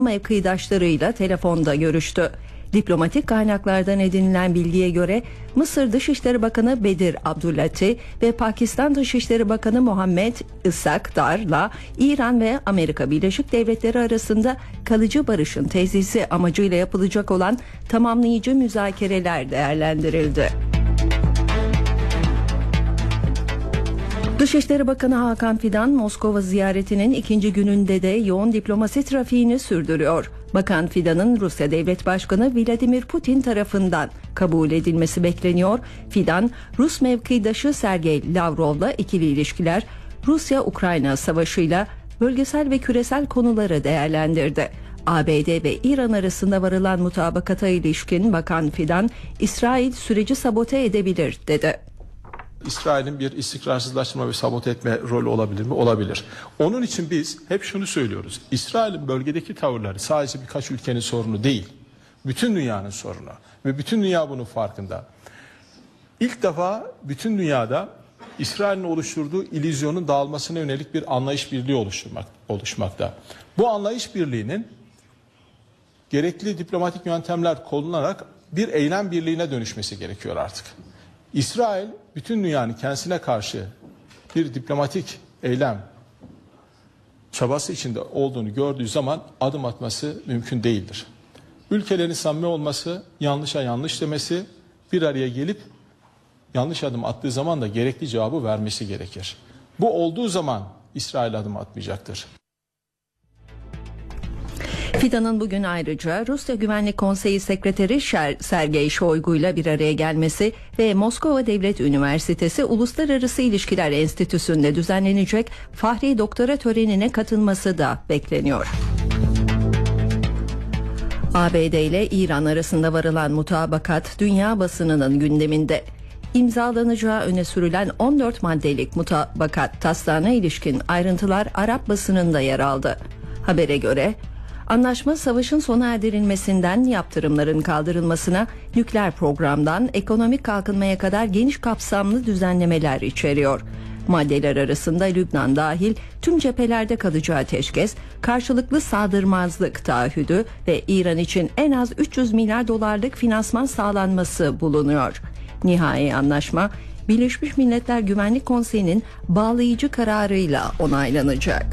mevkidaşlarıyla telefonda görüştü. Diplomatik kaynaklardan edinilen bilgiye göre Mısır Dışişleri Bakanı Bedir Abdulati ve Pakistan Dışişleri Bakanı Muhammed Ishaq Dar'la İran ve Amerika Birleşik Devletleri arasında kalıcı barışın tesisi amacıyla yapılacak olan tamamlayıcı müzakereler değerlendirildi. Dışişleri Bakanı Hakan Fidan, Moskova ziyaretinin ikinci gününde de yoğun diplomasi trafiğini sürdürüyor. Bakan Fidan'ın Rusya Devlet Başkanı Vladimir Putin tarafından kabul edilmesi bekleniyor. Fidan, Rus mevkidaşı Sergey Lavrov'la ikili ilişkiler, Rusya-Ukrayna savaşıyla bölgesel ve küresel konuları değerlendirdi. ABD ve İran arasında varılan mutabakata ilişkin Bakan Fidan, İsrail süreci sabote edebilir dedi. İsrail'in bir istikrarsızlaştırma ve sabote etme rolü olabilir mi? Olabilir. Onun için biz hep şunu söylüyoruz. İsrail'in bölgedeki tavırları sadece birkaç ülkenin sorunu değil. Bütün dünyanın sorunu. Ve bütün dünya bunun farkında. İlk defa bütün dünyada İsrail'in oluşturduğu illüzyonun dağılmasına yönelik bir anlayış birliği oluşmakta. Bu anlayış birliğinin gerekli diplomatik yöntemler kullanılarak bir eylem birliğine dönüşmesi gerekiyor artık. İsrail bütün dünyanın kendisine karşı bir diplomatik eylem çabası içinde olduğunu gördüğü zaman adım atması mümkün değildir. Ülkelerin samimi olması, yanlışa yanlış demesi, bir araya gelip yanlış adım attığı zaman da gerekli cevabı vermesi gerekir. Bu olduğu zaman İsrail adım atmayacaktır. Fidan'ın bugün ayrıca Rusya Güvenlik Konseyi Sekreteri Sergey Shoigu ile bir araya gelmesi ve Moskova Devlet Üniversitesi Uluslararası İlişkiler Enstitüsü'nde düzenlenecek Fahri Doktora törenine katılması da bekleniyor. ABD ile İran arasında varılan mutabakat dünya basınının gündeminde. İmzalanacağı öne sürülen 14 maddelik mutabakat taslağına ilişkin ayrıntılar Arap basınında yer aldı. Habere göre anlaşma savaşın sona erdirilmesinden yaptırımların kaldırılmasına, nükleer programdan ekonomik kalkınmaya kadar geniş kapsamlı düzenlemeler içeriyor. Maddeler arasında Lübnan dahil tüm cephelerde kalıcı ateşkes, karşılıklı saldırmazlık taahhüdü ve İran için en az 300 milyar dolarlık finansman sağlanması bulunuyor. Nihai anlaşma Birleşmiş Milletler Güvenlik Konseyi'nin bağlayıcı kararıyla onaylanacak.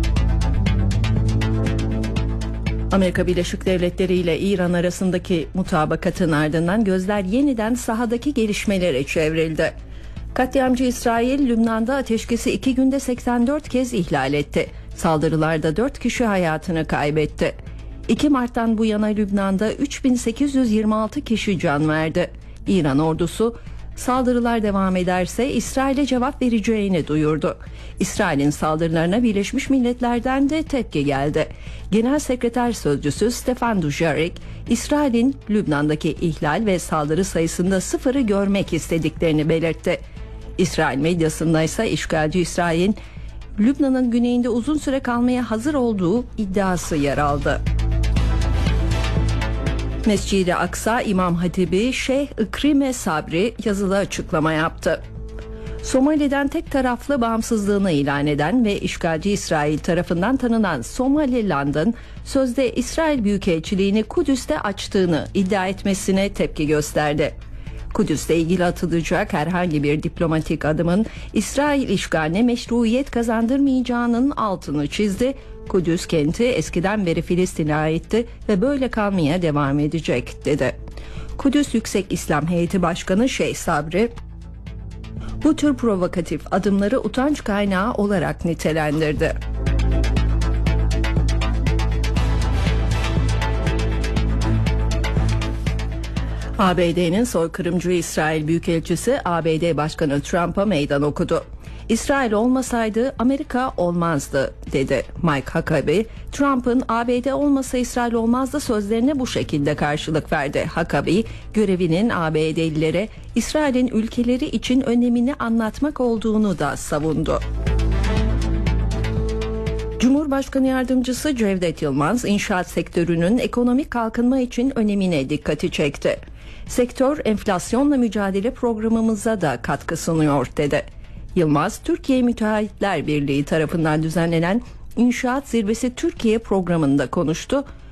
Amerika Birleşik Devletleri ile İran arasındaki mutabakatın ardından gözler yeniden sahadaki gelişmelere çevrildi. Katliamcı İsrail, Lübnan'da ateşkesi 2 günde 84 kez ihlal etti. Saldırılarda 4 kişi hayatını kaybetti. 2 Mart'tan bu yana Lübnan'da 3826 kişi can verdi. İran ordusu saldırılar devam ederse İsrail'e cevap vereceğini duyurdu. İsrail'in saldırılarına Birleşmiş Milletler'den de tepki geldi. Genel Sekreter Sözcüsü Stefan Dujarric, İsrail'in Lübnan'daki ihlal ve saldırı sayısında sıfırı görmek istediklerini belirtti. İsrail medyasında ise işgalci İsrail'in Lübnan'ın güneyinde uzun süre kalmaya hazır olduğu iddiası yer aldı. Mescid-i Aksa İmam Hatibi Şeyh Ikrime Sabri yazılı açıklama yaptı. Somali'den tek taraflı bağımsızlığını ilan eden ve işgalci İsrail tarafından tanınan Somaliland'ın sözde İsrail Büyükelçiliğini Kudüs'te açtığını iddia etmesine tepki gösterdi. Kudüs'le ilgili atılacak herhangi bir diplomatik adımın İsrail işgaline meşruiyet kazandırmayacağının altını çizdi. Kudüs kenti eskiden beri Filistin'e aitti ve böyle kalmaya devam edecek dedi. Kudüs Yüksek İslam Heyeti Başkanı Şeyh Sabri, bu tür provokatif adımları utanç kaynağı olarak nitelendirdi. ABD'nin soykırımcı İsrail Büyükelçisi ABD Başkanı Trump'a meydan okudu. İsrail olmasaydı Amerika olmazdı dedi Mike Huckabee. Trump'ın ABD olmasa İsrail olmazdı sözlerine bu şekilde karşılık verdi. Huckabee görevinin ABD'lilere İsrail'in ülkeleri için önemini anlatmak olduğunu da savundu. Cumhurbaşkanı Yardımcısı Cevdet Yılmaz, inşaat sektörünün ekonomik kalkınma için önemine dikkati çekti. Sektör enflasyonla mücadele programımıza da katkı sunuyor dedi. Yılmaz, Türkiye Müteahhitler Birliği tarafından düzenlenen İnşaat Zirvesi Türkiye programında konuştu.